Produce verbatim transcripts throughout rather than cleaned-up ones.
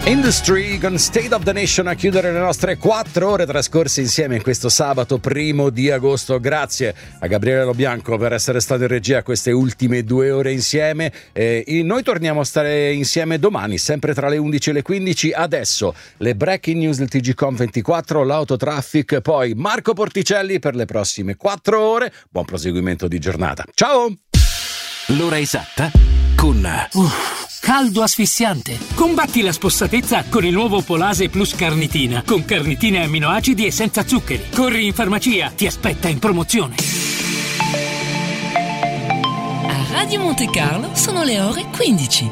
Industry con State of the Nation a chiudere le nostre quattro ore trascorse insieme questo sabato primo di agosto. Grazie a Gabriele Lobianco per essere stato in regia queste ultime due ore insieme. Eh, noi torniamo a stare insieme domani, sempre tra le undici e le quindici. Adesso le breaking news del T G Com ventiquattro, l'autotraffic, poi Marco Porticelli per le prossime quattro ore. Buon proseguimento di giornata. Ciao! L'ora esatta con... Uff. Caldo asfissiante. Combatti la spossatezza con il nuovo Polase Plus Carnitina, con carnitina e amminoacidi e senza zuccheri. Corri in farmacia, ti aspetta in promozione. A Radio Monte Carlo sono le ore quindici.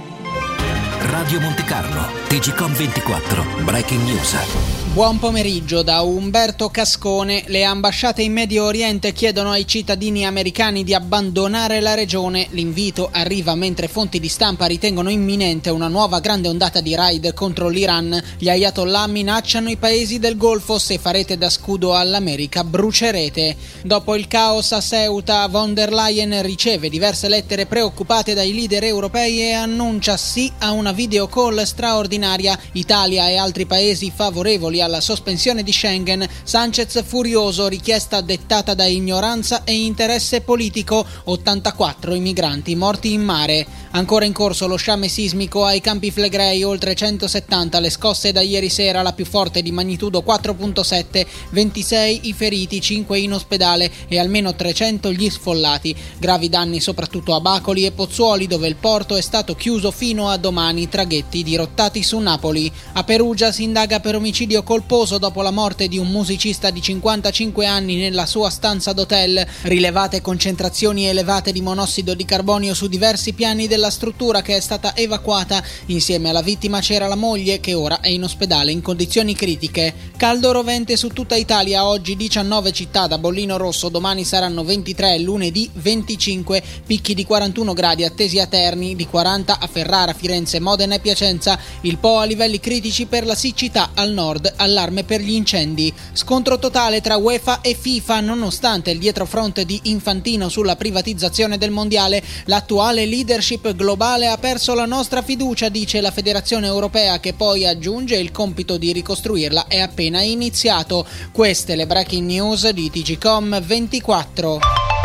Radio Monte Carlo, T G Com ventiquattro, Breaking News. Buon pomeriggio da Umberto Cascone. Le ambasciate in Medio Oriente chiedono ai cittadini americani di abbandonare la regione. L'invito arriva mentre fonti di stampa ritengono imminente una nuova grande ondata di raid contro l'Iran. Gli ayatollah minacciano i paesi del Golfo: se farete da scudo all'America brucerete. Dopo il caos a Ceuta, von der Leyen riceve diverse lettere preoccupate dai leader europei e annuncia sì a una video call straordinaria. Italia e altri paesi favorevoli alla sospensione di Schengen. Sanchez furioso, richiesta dettata da ignoranza e interesse politico. ottantaquattro i migranti morti in mare. Ancora in corso lo sciame sismico ai Campi Flegrei, oltre centosettanta le scosse da ieri sera, la più forte di magnitudo quattro virgola sette, ventisei i feriti, cinque in ospedale e almeno trecento gli sfollati. Gravi danni soprattutto a Bacoli e Pozzuoli, dove il porto è stato chiuso fino a domani, traghetti dirottati su Napoli. A Perugia si indaga per omicidio colposo dopo la morte di un musicista di cinquantacinque anni nella sua stanza d'hotel. Rilevate concentrazioni elevate di monossido di carbonio su diversi piani della struttura, che è stata evacuata. Insieme alla vittima c'era la moglie, che ora è in ospedale in condizioni critiche. Caldo rovente su tutta Italia, oggi diciannove città da bollino rosso, domani saranno ventitré, lunedì venticinque, picchi di quarantuno gradi attesi a Terni, di quaranta a Ferrara, Firenze, Modena e Piacenza. Il Po a livelli critici per la siccità al nord, allarme per gli incendi. Scontro totale tra UEFA e FIFA nonostante il dietrofront di Infantino sulla privatizzazione del mondiale. L'attuale leadership globale ha perso la nostra fiducia, dice la Federazione Europea, che poi aggiunge il compito di ricostruirla è appena iniziato. Queste le breaking news di T G Com ventiquattro.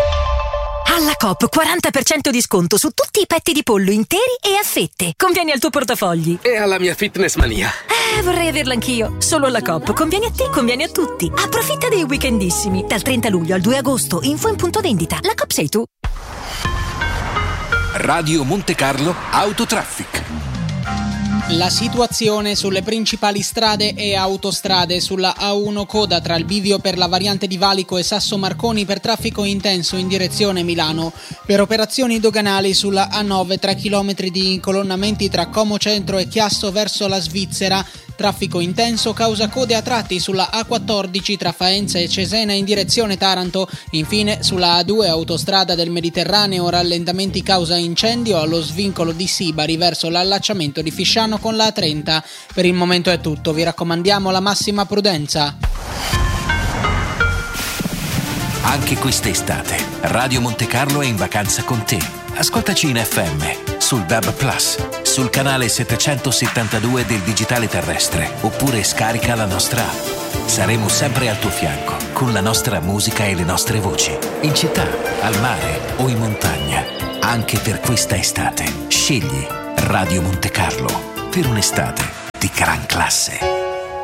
Alla Coop quaranta per cento di sconto su tutti i petti di pollo interi e a fette. Conviene al tuo portafogli. E alla mia fitness mania. Eh, vorrei averla anch'io. Solo alla Coop. Conviene a te, conviene a tutti. Approfitta dei weekendissimi. Dal trenta luglio al due agosto. Info in punto vendita. La Coop sei tu. Radio Monte Carlo Autotraffic. La situazione sulle principali strade e autostrade: sulla A uno coda tra il bivio per la variante di Valico e Sasso Marconi per traffico intenso in direzione Milano. Per operazioni doganali sulla A nove tre chilometri di incolonnamenti tra Como Centro e Chiasso verso la Svizzera. Traffico intenso causa code a tratti sulla A quattordici tra Faenza e Cesena in direzione Taranto. Infine sulla A due autostrada del Mediterraneo rallentamenti causa incendio allo svincolo di Sibari verso l'allacciamento di Fisciano con la A trenta. Per il momento è tutto, vi raccomandiamo la massima prudenza. Anche quest'estate Radio Monte Carlo è in vacanza con te. Ascoltaci in F M, sul D A B Plus, sul canale settecentosettantadue del digitale terrestre, oppure scarica la nostra app. Saremo sempre al tuo fianco con la nostra musica e le nostre voci, in città, al mare o in montagna. Anche per questa estate scegli Radio Monte Carlo per un'estate di gran classe.